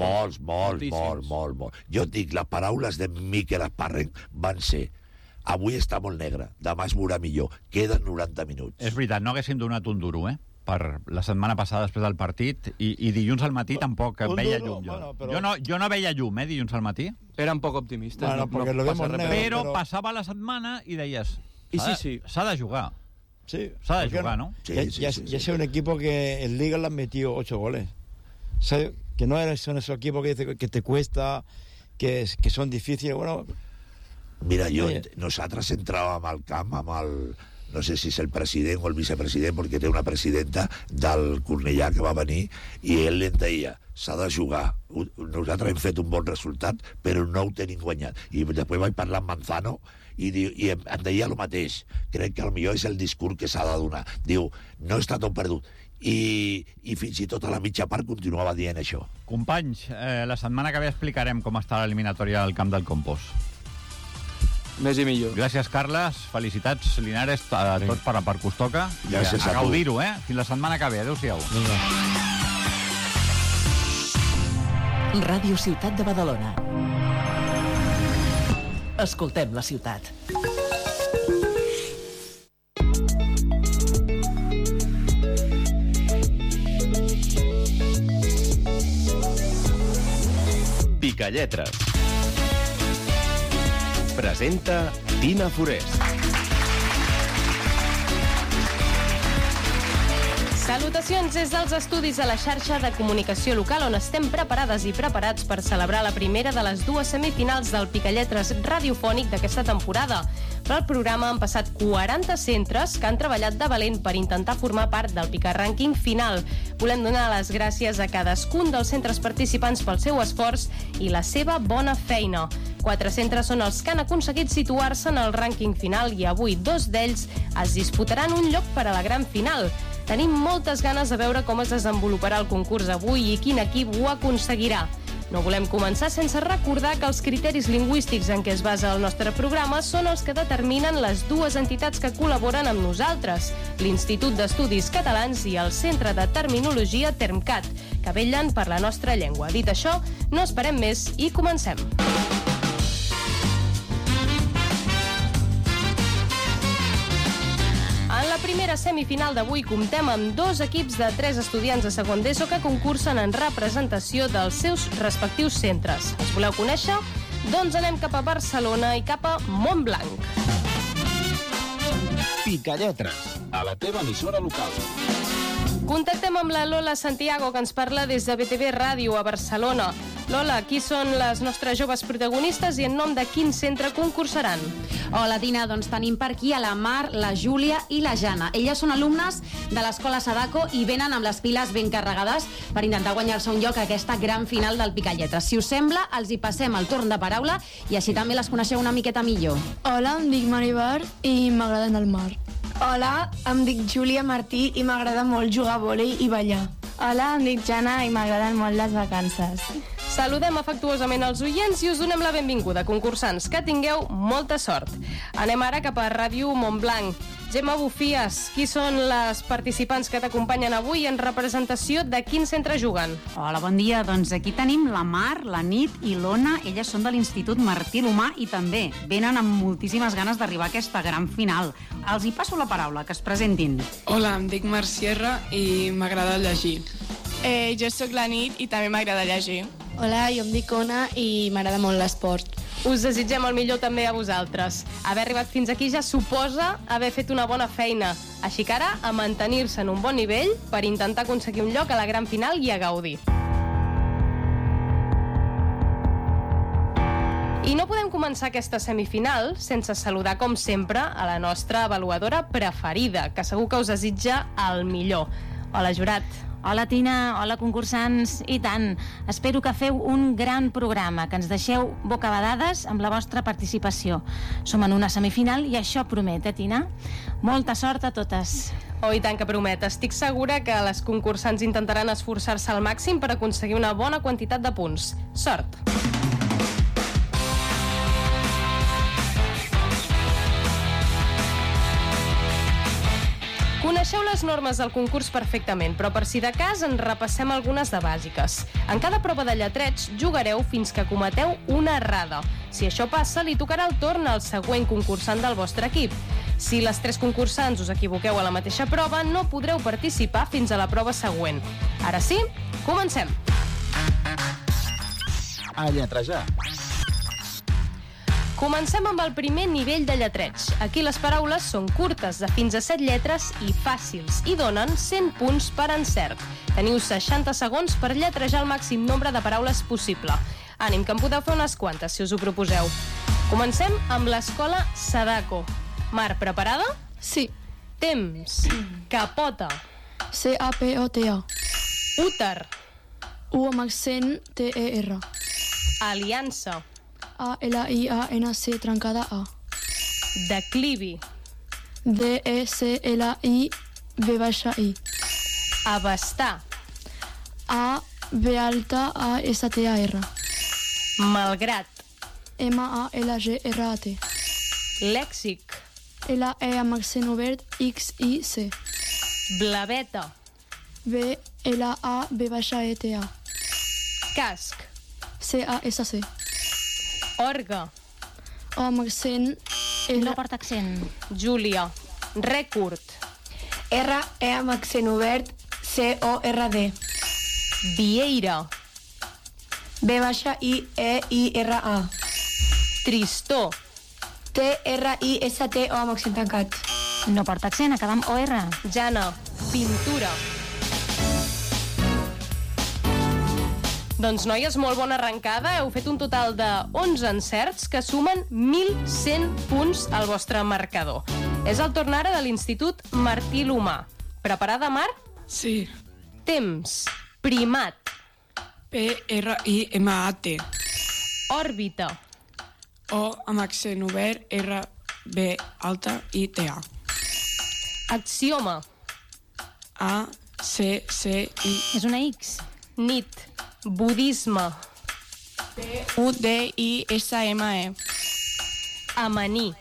Molts. Jo et dic, les paraules de Miquel Esparren van ser: avui està molt negre, demà es veurà millor, queden 90 minuts. És veritat, no haguéssim donat un duro, per la setmana passada després del partit, i dilluns al matí tampoc veia llum. Jo no veia llum, dilluns al matí. Eren poc optimistes. Però passava la setmana i deies, s'ha de jugar. Sí. S'ha de jugar, ¿no? Ya es un equipo que en Liga le han metido 8 goles. ¿Sabe? Que no son esos equipos que te cuesta, que son difíciles. Bueno, mira, nosaltres entràvem al camp amb el... No sé si és el president o el vicepresident, perquè té una presidenta del Cornellà que va venir, i ell ens deia, s'ha de jugar. Nosaltres hem fet un bon resultat, però no ho tenim guanyat. I després vaig parlar amb Manzano, i em deia el mateix. Crec que potser és el discurs que s'ha de donar. Diu, no està tot perdut. I fins i tot a la mitja part continuava dient això. Companys, la setmana que ve explicarem com està l'eliminatòria del camp del Compost. Més i millor. Gràcies, Carles. Felicitats, Linares, a tots per que us toca. Gràcies a gaudir-ho, Fins la setmana que ve. Adéu-siau. Ràdio Ciutat de Badalona. Escoltem la ciutat. Picalletres. Presenta Tina Forés. Salutacions des dels estudis a la xarxa de comunicació local, on estem preparades i preparats per celebrar la primera de les 2 semifinals del Picalletres radiofònic d'aquesta temporada. Pel programa han passat 40 centres que han treballat de valent per intentar formar part del Picarrànquing final. Volem donar les gràcies a cadascun dels centres participants pel seu esforç i la seva bona feina. 4 centres són els que han aconseguit situar-se en el rànquing final i avui 2 d'ells es disputaran un lloc per a la gran final. Tenim moltes ganes de veure com es desenvoluparà el concurs avui i quin equip ho aconseguirà. No volem començar sense recordar que els criteris lingüístics en què es basa el nostre programa són els que determinen les 2 entitats que col·laboren amb nosaltres, l'Institut d'Estudis Catalans i el Centre de Terminologia Termcat, que vetllen per la nostra llengua. Dit això, no esperem més i comencem. En la primera semifinal d'avui comptem amb 2 equips de 3 estudiants de segon d'ESO que concursen en representació dels seus respectius centres. Els voleu conèixer? Doncs anem cap a Barcelona i cap a Montblanc. Picalletres, a la teva emissora local. Contactem amb la Lola Santiago, que ens parla des de BTV Ràdio a Barcelona. Lola, qui són les nostres joves protagonistes i en nom de quin centre concursaran? Hola, Tina, doncs tenim per aquí a la Mar, la Júlia i la Jana. Elles són alumnes de l'Escola Sadako i venen amb les piles ben carregades per intentar guanyar-se un lloc a aquesta gran final del Picalletres. Si us sembla, els hi passem el torn de paraula i així també les coneixeu una miqueta millor. Hola, em dic Maribar i m'agrada anar al mar. Hola, em dic Júlia Martí i m'agrada molt jugar a vòlei i ballar. Hola, em dic Jana i m'agraden molt les vacances. Saludem afectuosament els oients i us donem la benvinguda, concursants. Que tingueu molta sort. Anem ara cap a Ràdio Montblanc. Gemma Bufies, qui són les participants que t'acompanyen avui en representació de quin centre juguen? Hola, bon dia. Doncs aquí tenim la Mar, la Nit i l'Ona. Elles són de l'Institut Martí l'Humà i també venen amb moltíssimes ganes d'arribar a aquesta gran final. Els hi passo la paraula, que es presentin. Hola, em dic Mar Sierra i m'agrada llegir. Jo sóc la Nit i també m'agrada llegir. Hola, jo em dic Ona i m'agrada molt l'esport. Us desitgem el millor també a vosaltres. Haver arribat fins aquí ja suposa haver fet una bona feina. Així que ara, a mantenir-se en un bon nivell per intentar aconseguir un lloc a la gran final i a gaudir. I no podem començar aquesta semifinal sense saludar, com sempre, a la nostra avaluadora preferida, que segur que us desitja el millor. Hola, jurat. Hola, Tina. Hola, concursants. I tant. Espero que feu un gran programa, que ens deixeu bocabadades amb la vostra participació. Som en una semifinal i això promet, Tina? Molta sort a totes. Oh, i tant que promet. Estic segura que les concursants intentaran esforçar-se al màxim per aconseguir una bona quantitat de punts. Sort! Coneixeu les normes del concurs perfectament, però per si de cas en repassem algunes de bàsiques. En cada prova de lletreig jugareu fins que cometeu una errada. Si això passa, li tocarà el torn al següent concursant del vostre equip. Si les 3 concursants us equivoqueu a la mateixa prova, no podreu participar fins a la prova següent. Ara sí, comencem. A lletrejar. Comencem amb el primer nivell de lletreig. Aquí les paraules són curtes, de fins a 7 lletres i fàcils, i donen 100 punts per encert. Teniu 60 segons per lletrejar el màxim nombre de paraules possible. Ànim, que en podeu fer unes quantes, si us ho proposeu. Comencem amb l'escola Sadako. Mar, preparada? Sí. Temps. Capota. C-A-P-O-T-A. Úter. U amb accent T-E-R. Aliança. A-L-I-A-N-C trencada A. Declivi. D-E-C-L-I-V-I. Abastar. A-B-A-S-T-A-R. Malgrat. M-A-L-G-R-A-T. Lèxic. L-E amb accent obert X-I-C. Blaveta. B-L-A-B-E-T-A. Casc. C-A-S-C. Orgue. O amb accent... No porta accent. Júlia. Rècord. R-E amb accent obert C-O-R-D. Vieira. B-I-E-I-R-A. Tristor. T-R-I-S-T-O amb accent tancat. No porta accent, acaba amb O-R. Jana. Pintura. Doncs, noies, molt bona arrencada. Heu fet un total de 11 encerts que sumen 1.100 punts al vostre marcador. És el torn ara de l'Institut Martí l'Humà. Preparada, Mar? Sí. Temps. Primat. P-R-I-M-A-T. Òrbita. O amb accent obert R-B-I-T-A. Axioma. A-C-C-I. És una X. Nit. Budisme. U-D-I-S-M-E. Amanir.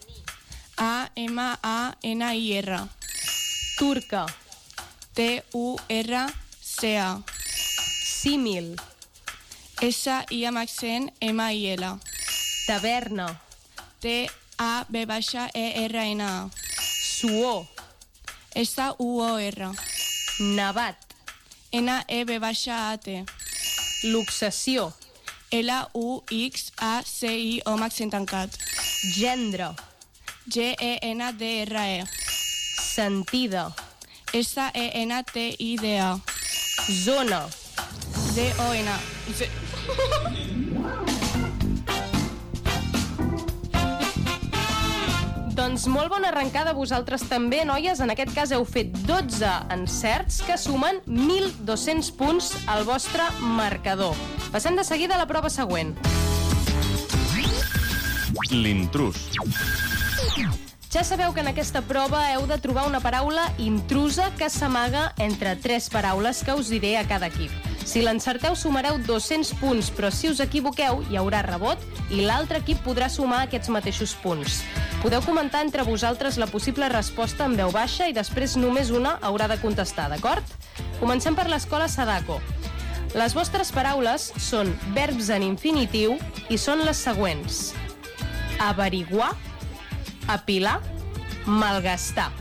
A-M-A-N-I-R. Turca. T-U-R-C-A. Símil. S-I amb accent M-I-L. Taverna. T-A-B-E-R-N-A. Suor. S-U-O-R. Nevat. N-E-B-A-T. Luxació. L-U-X-A-C-I-O amb accent tancat. Gendre. G-E-N-D-R-E. Sentida. S-E-N-T-I-D-A. Zona. D-O-N. Doncs molt bona arrencada vosaltres també, noies. En aquest cas heu fet 12 encerts que sumen 1.200 punts al vostre marcador. Passem de seguida a la prova següent. L'intrús. Ja sabeu que en aquesta prova heu de trobar una paraula intrusa que s'amaga entre 3 paraules que us diré a cada equip. Si l'encerteu sumareu 200 punts, però si us equivoqueu hi haurà rebot i l'altre equip podrà sumar aquests mateixos punts. Podeu comentar entre vosaltres la possible resposta en veu baixa i després només una haurà de contestar, d'acord? Comencem per l'escola Sadako. Les vostres paraules són verbs en infinitiu i són les següents: averiguar, apilar, malgastar.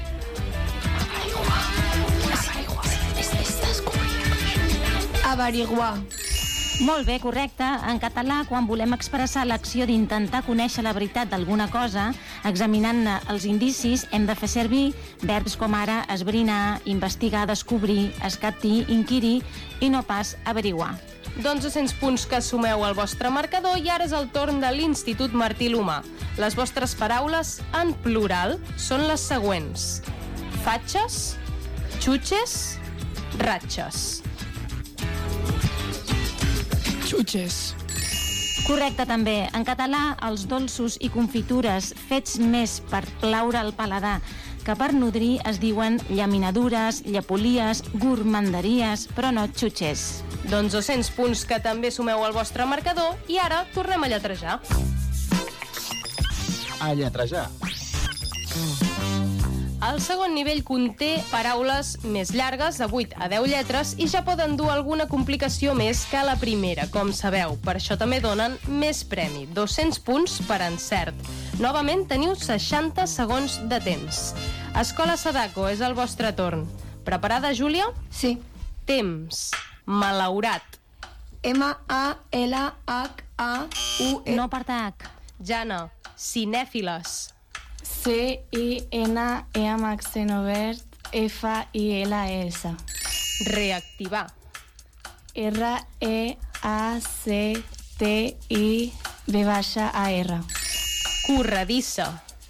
Averiguar. Molt bé, correcte. En català, quan volem expressar l'acció d'intentar conèixer la veritat d'alguna cosa, examinant els indicis, hem de fer servir verbs com ara esbrinar, investigar, descobrir, escatir, inquirir i no pas averiguar. Doncs 200 punts que sumeu al vostre marcador i ara és el torn de l'Institut Martí l'Humà. Les vostres paraules en plural són les següents: fatxes, xutxes, ratxes. Xutxes. Correcte, també. En català, els dolços i confitures fets més per plaure el paladar que per nodrir es diuen llaminadures, llepolies, gourmanderies, però no xutxes. Doncs 200 punts que també sumeu al vostre marcador i ara tornem a lletrejar. A lletrejar. El segon nivell conté paraules més llargues, de 8 a 10 lletres, i ja poden dur alguna complicació més que la primera, com sabeu. Per això també donen més premi, 200 punts per encert. Novament teniu 60 segons de temps. Escola Sadako, és el vostre torn. Preparada, Júlia? Sí. Temps. Malaurat. M-A-L-H-A-U-E. No part H. Jana. Cinèfiles. C-I-N-E amb accent obert, F-I-L-S. Reactivar. R-E-A-C-T-I-V-A-R. Corredissa.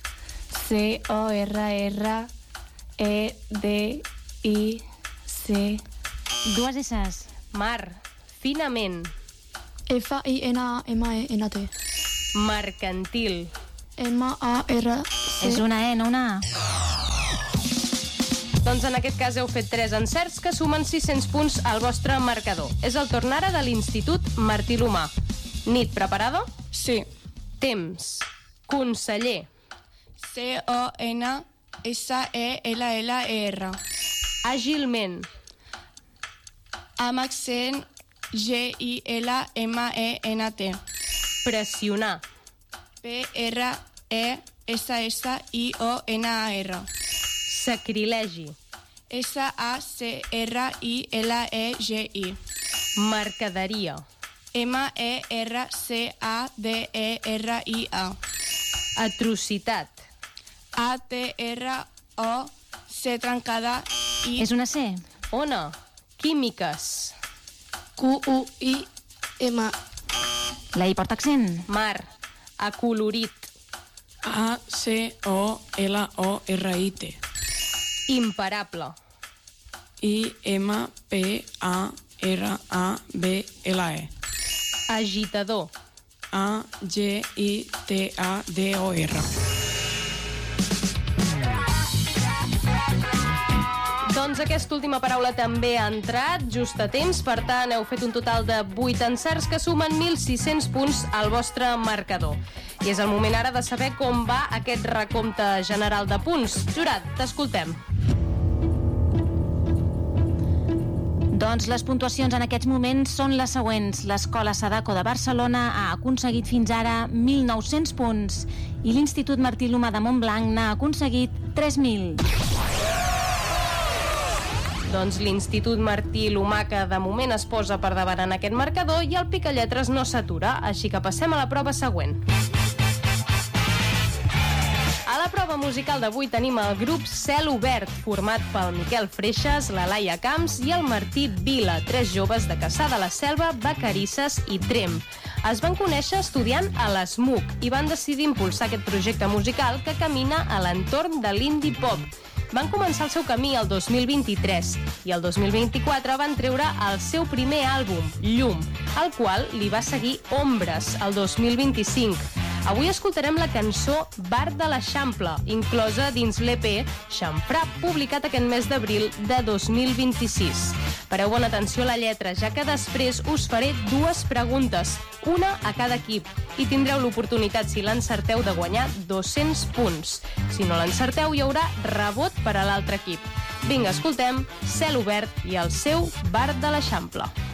C-O-R-R-E-D-I-C. Dues S's. Mar. Finament. F-I-N-A-M-E-N-T. Mercantil. M-A-R-C. És una E, no una A. Doncs en aquest cas heu fet 3 encerts que sumen 600 punts al vostre marcador. És el torn ara de l'Institut Martí l'Humà. Nit, preparada? Sí. Temps. Conseller. C-O-N-S-E-L-L-E-R. Àgilment. Amb accent G-I-L-M-E-N-T. Pressionar. P-R-E-S-S-I-O-N-A-R. Sacrilegi. S-A-C-R-I-L-E-G-I. Mercaderia. M-E-R-C-A-D-E-R-I-A. Atrocitat. A-T-R-O-C trencada I... És una C. Ona. Químiques. Q-U-I-M. La I porta accent. Mar. Acolorit. A-C-O-L-O-R-I-T. Imparable. I-M-P-A-R-A-B-L-E. Agitador. A-G-I-T-A-D-O-R. Doncs aquesta última paraula també ha entrat just a temps, per tant heu fet un total de 8 encerts que sumen 1.600 punts al vostre marcador. I és el moment ara de saber com va aquest recompte general de punts. Jurat, t'escoltem. Doncs les puntuacions en aquests moments són les següents. L'Escola Sadako de Barcelona ha aconseguit fins ara 1.900 punts i l'Institut Martí l'Humà de Montblanc n'ha aconseguit 3.000. Doncs l'Institut Martí l'Humà, que de moment es posa per davant en aquest marcador, i el Picalletres no s'atura, així que passem a la prova següent. A la prova musical d'avui tenim el grup Cel Obert, format pel Miquel Freixas, la Laia Camps i el Martí Vila, 3 joves de Cassà de la Selva, Vacarisses i Tremp. Es van conèixer estudiant a l'ESMUC i van decidir impulsar aquest projecte musical que camina a l'entorn de l'indie pop. Van començar el seu camí el 2023 i el 2024 van treure el seu primer àlbum, Llum, al qual li va seguir Ombres, el 2025. Avui escoltarem la cançó Bar de l'Eixample, inclosa dins l'EP Xamfrà, publicat aquest mes d'abril de 2026. Pareu bona atenció a la lletra, ja que després us faré 2 preguntes, una a cada equip, i tindreu l'oportunitat, si l'encerteu, de guanyar 200 punts. Si no l'encerteu, hi haurà rebot per a l'altre equip. Vinga, escoltem Cel Obert i el seu Bar de l'Eixample.